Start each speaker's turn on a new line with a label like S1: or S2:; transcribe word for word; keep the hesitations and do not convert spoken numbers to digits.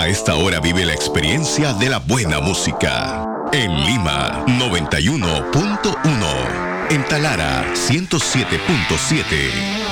S1: A esta hora vive la experiencia de la buena música. En Lima, noventa y uno punto uno. En Talara, ciento siete punto siete.